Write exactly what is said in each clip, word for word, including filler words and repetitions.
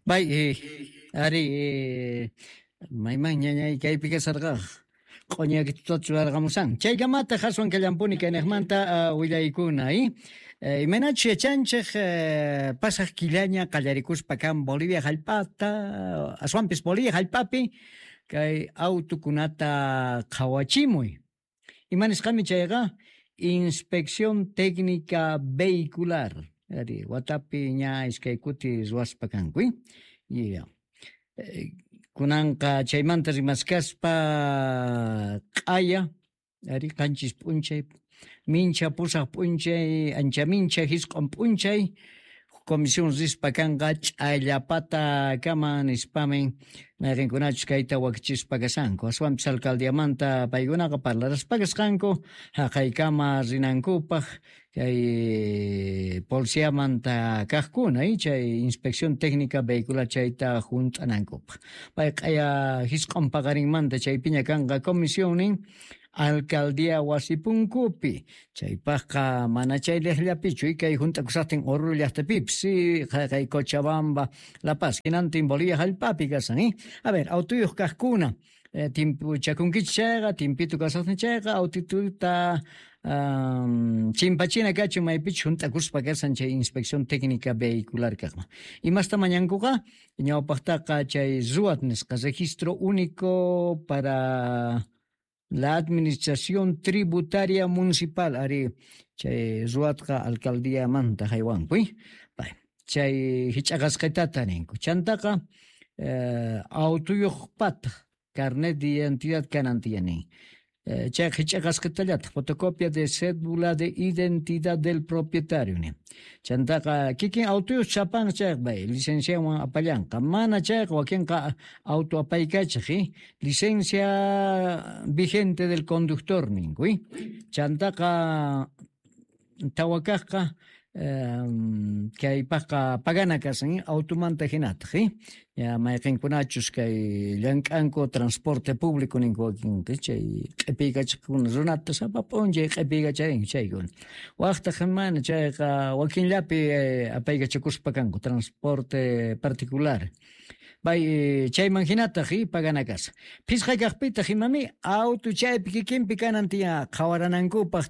Bay, eh, ari, eh, mayman ñañay kaypi kasarqa q'uñakituta chularqamusan. Chaykamata haswan kallampuni kaynaqmanta willaykuna, eh? Eh, Imanachus yachanchik eh, pasaq killaña qallarikuspa kan Bolivia hallp'ata, aswanpis Bolivia hallp'api kay autokunata qhawachimuy. Imanisqami chayqa inspección técnica vehicular. Ari, watapi ña iskay kuti ruwaspa kankuy. Yeah. Eh, kunanqa chaymanta rimaskaspa q'aya, ari qanchis p'unchay, mincha pusaq p'unchay, ancha mincha hisq'un p'unchay, comisión rispa kanqa ch'ayllapata kama nispamen mayqinkunachus kayta wakichispa kasanku. Aswanpis alcaldiamanta paykunaqa parlaraspa kasqanku, haqaykama rinankupaq, kay policiamanta kaqkuna, chay inspección técnica vehicular chayta junt'anankupaq. Pay q'aya hisq'un paqarinmanta chaypiña kanqa comisionin alcaldía wasipunkupi, chaypaqqa mana chay lejllapichu kay junt'akusaqtin Oruro llaqtapipis, kay Cochabamba, La Paz, hinantin Bolivia hallp'api kasan, eh? A ver, autoyuq kaqkuna, eh, timpu chakunkichis chayqa, timpitu kasaqtin chayqa, autituta um, chimpachina kachu maypichu junt'akuspa kasan chay inspección técnica vehicular kaqman. Imasta mañankuqa, ñawpaqtaqa chay RUAT nisqa, registro único para la administración tributaria municipal, ari chay ruatqa alcaldía manta haywankuy. Bay, chay hich'aqasqaytata ninku. Chantaqa eh, autoyuq pata carnet de identidad kanantiyanin. Eh, chay hich'aqasqaytallata fotocopia de cédula de identidad del propietario ni. Chantaqa kikin autoyuq chapan chay bay licenciawan apallanqa. Mana chay wakinqa auto apaykachiq, licencia vigente del conductor ninkuy. Chantaqa tawakaqqa um, kaypaqqa pagana kasan automanta hinataq, ya mayqinkunachus kay llank'anku transporte público ninku wakinqa chay q'ipiykachikuna runata sapap'unchay q'ipiykachayrin chaykuna. Waqtaqa mana chayqa wakinllapi eh, apaykachikuspa kanku transporte particular. Bay chayman hinataq pagana kasa. Pisqa kaqpitaq imami auto chaypi kikinpi kanantiya qhawaranankupaq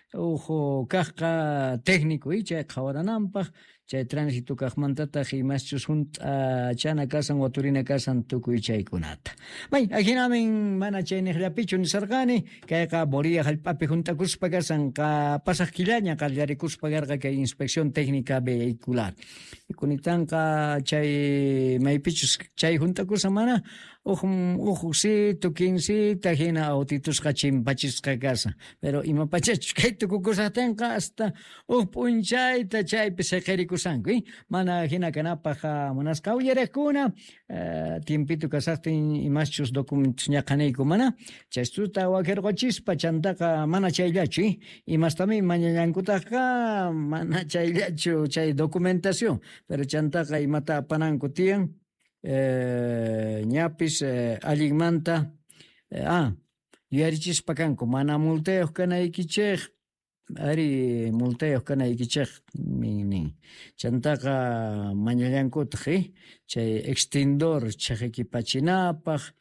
uhu kaqqa técnico y chay qhawarananpaq chay tránsito kaqmantataq imachus hunt'a chana kasan waturina kasan tukuy chaykunata. Bay ajinamin mana chay niqllapichu nisarqani kayqa Bolivia hallp'api hunt'akuspa kasan qa pasaq killaña qallarikuspa karqa kay inspección técnica vehicular. Kunitanqa chay maypichus chay hunt'akusa mana uj ujusita quinsita hina autitusqa chimpachisqa kasa. Pero imapachachus kay tukukusaqtinqa hasta uj p'unchayta chaypi seqirikusanku, mana hina kanapaq munasqa uyarakuna uh, timpitu kasaqtin imachus documentos ñaqanayku mana chaysuta wakirqachispa chantaqa mana chayllachu, imastami mañañankutaqa mana chayllachu chay documentación, pero chantaqa imata apananku tiyan eh, ñapis eh, allinmanta eh, ah, yuyarichispa kanku mana multayuq kanaykichik, ari multayuq kanaykichik nin chantaqa mañallankutaq, eh? Chay extindor chaqikipachinapaq,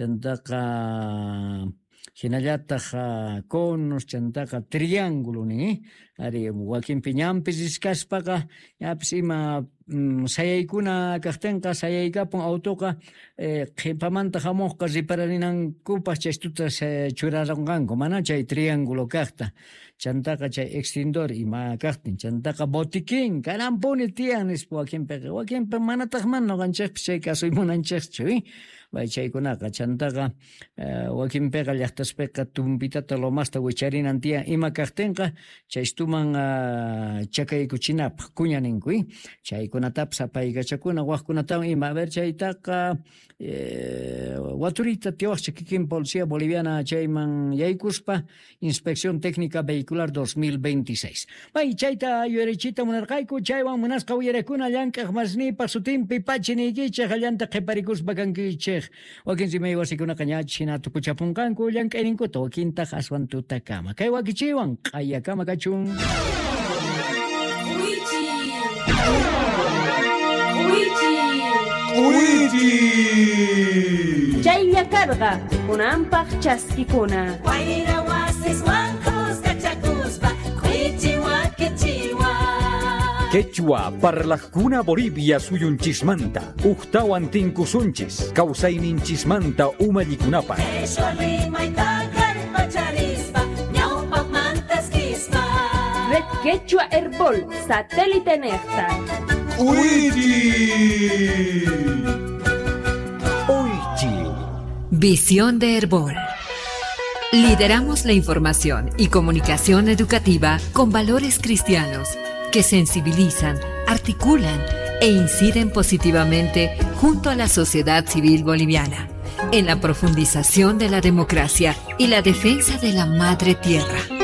chantaqa hinallataq conos, chantaqa triángulo nin, eh? Ari wakinpi ñampis riskaspaqa ñapis ima mm, sayaykuna kaqtinqa sayaykapun autoqa eh, qhipamanta hamuqqa riparaninankupaq chaystuta eh, churaranqanku mana chay triángulo kaqta. Chantaqa chay extindor ima kaqtin chantaqa botiquín kanampuni tiyan nispa wakinpiqa wakinpi manataq man noqanchikpis chay kasuy munanchikchu, eh? Bay chaykunaqa chantaqa uh, wakinpiqa llaqtaspiqa tumpitata lomasta wicharinan tiyan ima kaqtinqa chaystuman uh, chakaykuchinapaq kuña ninku, eh? Chaykunatapas apaykachakuna waqkunatawan ima a ver chaytaqa eh, waturita tiwaqcha kikin policía boliviana chayman yaykuspa inspección técnica vehicular dos mil veintiséis. Bay chayta yurichita munarqayku chaywan munasqa uyarakuna llank'aq masnipa sutinpi pachiniykichik allanta qhiparikuspa kankichik wakinsimay wasikunaqa ñachus hina tukuchapunqanku llank'ayninkuta wakintaq aswan tutakama kay wakichiwan q'ayakama kachun. Uichi. Uichi. Uiti! Chaylla karqa, kunampaq chaskikuna. Wayra wasis wankos kachakuspa, kwichiwa kichiwa. Quechua, parlaqkuna Bolivia suyunchismanta, uqtawan tinkusunchis, kawsayninchismanta umallikunapa. Qhichwa rimayta karpacharispa, ñawpaq mantaskispa. Red Quechua Herbol, satélite Nectar. Uiti! Oichi. Visión de Herbol. Lideramos la información y comunicación educativa con valores cristianos que sensibilizan, articulan e inciden positivamente junto a la sociedad civil boliviana en la profundización de la democracia y la defensa de la madre tierra.